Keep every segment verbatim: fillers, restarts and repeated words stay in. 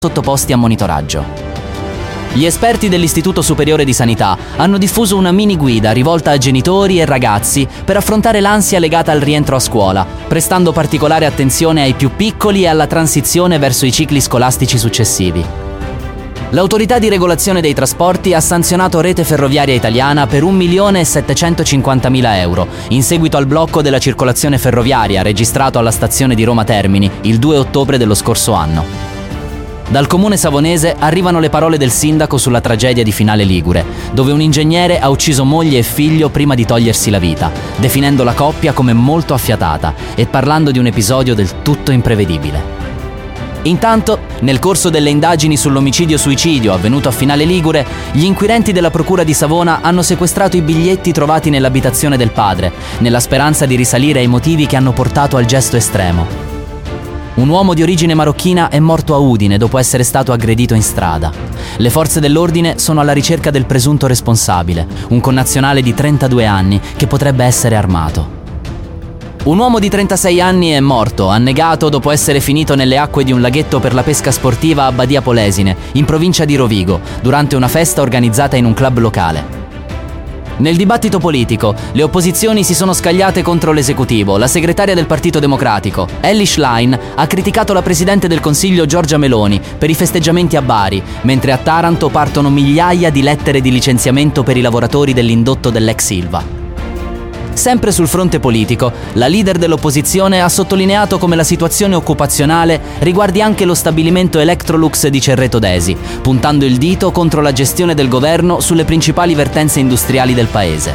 sottoposti a monitoraggio. Gli esperti dell'Istituto Superiore di Sanità hanno diffuso una mini guida rivolta a genitori e ragazzi per affrontare l'ansia legata al rientro a scuola, prestando particolare attenzione ai più piccoli e alla transizione verso i cicli scolastici successivi. L'Autorità di regolazione dei trasporti ha sanzionato Rete Ferroviaria Italiana per un milione e settecentocinquantamila euro in seguito al blocco della circolazione ferroviaria registrato alla stazione di Roma Termini il due ottobre dello scorso anno. Dal comune savonese arrivano le parole del sindaco sulla tragedia di Finale Ligure, dove un ingegnere ha ucciso moglie e figlio prima di togliersi la vita, definendo la coppia come molto affiatata e parlando di un episodio del tutto imprevedibile. Intanto, nel corso delle indagini sull'omicidio-suicidio avvenuto a Finale Ligure, gli inquirenti della Procura di Savona hanno sequestrato i biglietti trovati nell'abitazione del padre, nella speranza di risalire ai motivi che hanno portato al gesto estremo. Un uomo di origine marocchina è morto a Udine dopo essere stato aggredito in strada. Le forze dell'ordine sono alla ricerca del presunto responsabile, un connazionale di trentadue anni che potrebbe essere armato. Un uomo di trentasei anni è morto, annegato dopo essere finito nelle acque di un laghetto per la pesca sportiva a Badia Polesine, in provincia di Rovigo, durante una festa organizzata in un club locale. Nel dibattito politico, le opposizioni si sono scagliate contro l'esecutivo. La segretaria del Partito Democratico, Elly Schlein, ha criticato la Presidente del Consiglio Giorgia Meloni per i festeggiamenti a Bari, mentre a Taranto partono migliaia di lettere di licenziamento per i lavoratori dell'indotto dell'ex Ilva. Sempre sul fronte politico, la leader dell'opposizione ha sottolineato come la situazione occupazionale riguardi anche lo stabilimento Electrolux di Cerreto d'Esi, puntando il dito contro la gestione del governo sulle principali vertenze industriali del paese.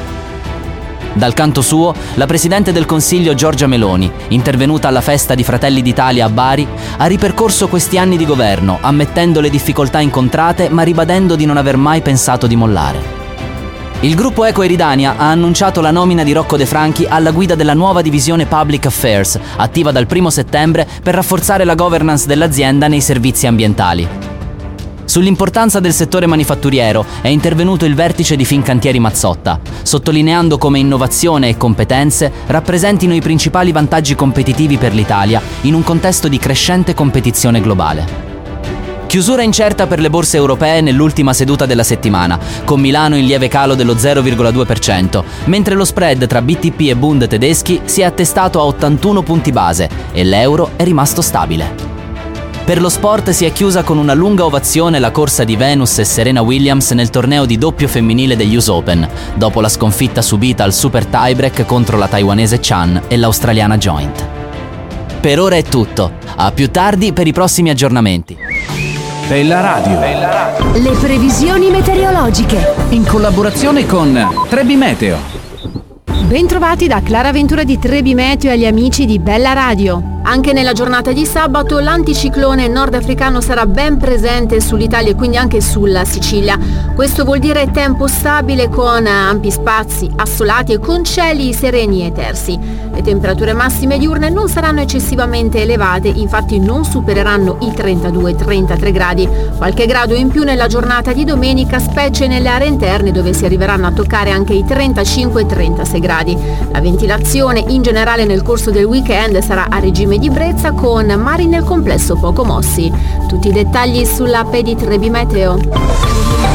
Dal canto suo, la Presidente del Consiglio Giorgia Meloni, intervenuta alla festa di Fratelli d'Italia a Bari, ha ripercorso questi anni di governo, ammettendo le difficoltà incontrate ma ribadendo di non aver mai pensato di mollare. Il gruppo Eco Eridania ha annunciato la nomina di Rocco De Franchi alla guida della nuova divisione Public Affairs, attiva dal primo settembre per rafforzare la governance dell'azienda nei servizi ambientali. Sull'importanza del settore manifatturiero è intervenuto il vertice di Fincantieri Mazzotta, sottolineando come innovazione e competenze rappresentino i principali vantaggi competitivi per l'Italia in un contesto di crescente competizione globale. Chiusura incerta per le borse europee nell'ultima seduta della settimana, con Milano in lieve calo dello zero virgola due per cento, mentre lo spread tra B T P e Bund tedeschi si è attestato a ottantuno punti base e l'euro è rimasto stabile. Per lo sport si è chiusa con una lunga ovazione la corsa di Venus e Serena Williams nel torneo di doppio femminile degli U S Open, dopo la sconfitta subita al super tiebreak contro la taiwanese Chan e l'australiana Joint. Per ora è tutto, a più tardi per i prossimi aggiornamenti. Bella Radio. Bella Radio. Le previsioni meteorologiche. In collaborazione con Trebi Meteo. Bentrovati da Clara Ventura di Trebi Meteo e agli amici di Bella Radio. Anche nella giornata di sabato l'anticiclone nordafricano sarà ben presente sull'Italia e quindi anche sulla Sicilia. Questo vuol dire tempo stabile con ampi spazi assolati e con cieli sereni e tersi. Le temperature massime diurne non saranno eccessivamente elevate, infatti non supereranno i trentadue trentatré gradi. Qualche grado in più nella giornata di domenica, specie nelle aree interne dove si arriveranno a toccare anche i trentacinque trentasei gradi. La ventilazione in generale nel corso del weekend sarà a regime di brezza con mari nel complesso poco mossi. Tutti i dettagli sull'app di Trebi Meteo.